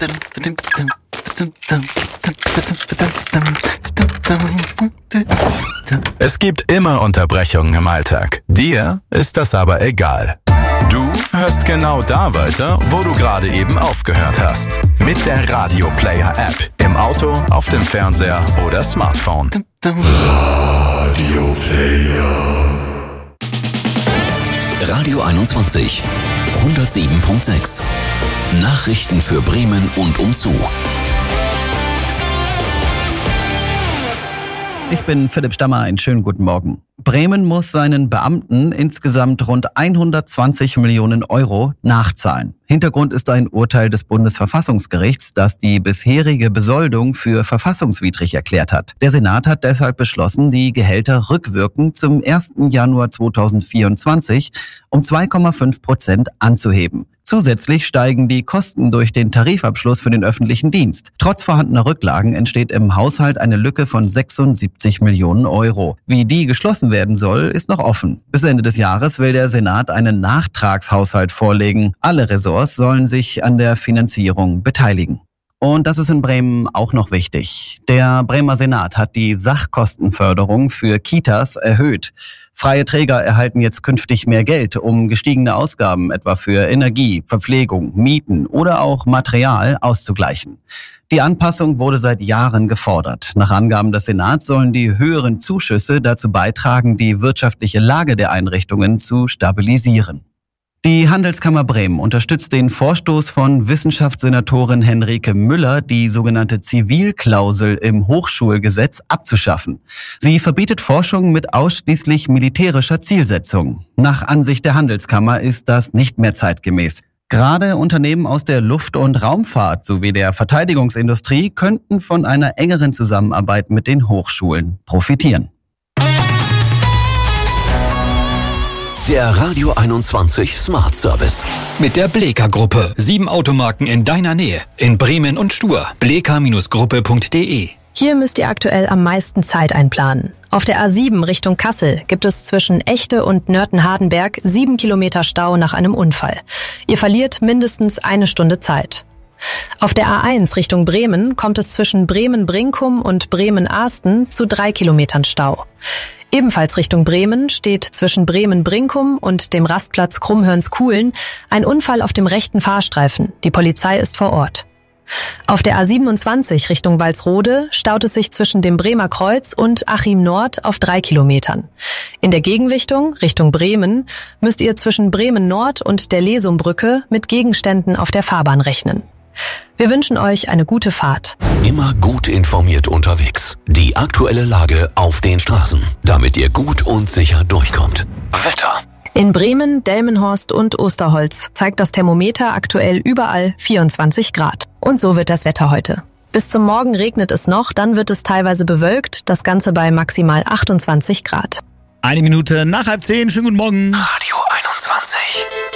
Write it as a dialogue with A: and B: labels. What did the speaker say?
A: Es gibt immer Unterbrechungen im Alltag. Dir ist das aber egal. Du hörst genau da weiter, wo du gerade eben aufgehört hast. Mit der Radio Player App. Im Auto, auf dem Fernseher oder Smartphone.
B: Radio Player.
C: Radio 21. 107.6. Nachrichten für Bremen und umzu.
D: Ich bin Philipp Stammer, einen schönen guten Morgen. Bremen muss seinen Beamten insgesamt rund 120 Millionen Euro nachzahlen. Hintergrund ist ein Urteil des Bundesverfassungsgerichts, das die bisherige Besoldung für verfassungswidrig erklärt hat. Der Senat hat deshalb beschlossen, die Gehälter rückwirkend zum 1. Januar 2024 um 2,5% anzuheben. Zusätzlich steigen die Kosten durch den Tarifabschluss für den öffentlichen Dienst. Trotz vorhandener Rücklagen entsteht im Haushalt eine Lücke von 76 Millionen Euro. Wie die geschlossen werden soll, ist noch offen. Bis Ende des Jahres will der Senat einen Nachtragshaushalt vorlegen. Alle Ressorts sollen sich an der Finanzierung beteiligen. Und das ist in Bremen auch noch wichtig. Der Bremer Senat hat die Sachkostenförderung für Kitas erhöht. Freie Träger erhalten jetzt künftig mehr Geld, um gestiegene Ausgaben etwa für Energie, Verpflegung, Mieten oder auch Material auszugleichen. Die Anpassung wurde seit Jahren gefordert. Nach Angaben des Senats sollen die höheren Zuschüsse dazu beitragen, die wirtschaftliche Lage der Einrichtungen zu stabilisieren. Die Handelskammer Bremen unterstützt den Vorstoß von Wissenschaftssenatorin Henrike Müller, die sogenannte Zivilklausel im Hochschulgesetz abzuschaffen. Sie verbietet Forschung mit ausschließlich militärischer Zielsetzung. Nach Ansicht der Handelskammer ist das nicht mehr zeitgemäß. Gerade Unternehmen aus der Luft- und Raumfahrt sowie der Verteidigungsindustrie könnten von einer engeren Zusammenarbeit mit den Hochschulen profitieren.
C: Der Radio 21 Smart Service.
E: Mit der Bleka-Gruppe. 7 Automarken in deiner Nähe. In Bremen und Stur. bleka-gruppe.de.
F: Hier müsst ihr aktuell am meisten Zeit einplanen. Auf der A7 Richtung Kassel gibt es zwischen Echte und Nörten-Hardenberg 7 Kilometer Stau nach einem Unfall. Ihr verliert mindestens 1 Stunde Zeit. Auf der A1 Richtung Bremen kommt es zwischen Bremen-Brinkum und Bremen-Ahsten zu 3 Kilometern Stau. Ebenfalls Richtung Bremen steht zwischen Bremen-Brinkum und dem Rastplatz Krummhörns-Kuhlen ein Unfall auf dem rechten Fahrstreifen. Die Polizei ist vor Ort. Auf der A27 Richtung Walsrode staut es sich zwischen dem Bremer Kreuz und Achim Nord auf 3 Kilometern. In der Gegenrichtung, Richtung Bremen, müsst ihr zwischen Bremen Nord und der Lesumbrücke mit Gegenständen auf der Fahrbahn rechnen. Wir wünschen euch eine gute Fahrt.
C: Immer gut informiert unterwegs. Die aktuelle Lage auf den Straßen, damit ihr gut und sicher durchkommt. Wetter.
F: In Bremen, Delmenhorst und Osterholz zeigt das Thermometer aktuell überall 24 Grad. Und so wird das Wetter heute. Bis zum Morgen regnet es noch, dann wird es teilweise bewölkt, das Ganze bei maximal 28 Grad.
E: 1 Minute nach 9:30. Schönen guten Morgen.
C: Radio 21.